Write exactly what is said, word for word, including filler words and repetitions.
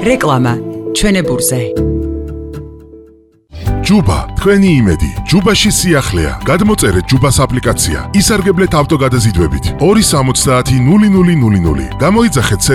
რეკლამა ჩვენებურზე. ჯუბა, თქვენი იმედი. ჯუბაში სიახლეა. გადმოწერეთ ჯუბას აპლიკაცია. ისარგებლეთ ავტოგადაზიდვებით. ორი სამოცდაათი ნული ნული ნული ნული. გამოიძახეთ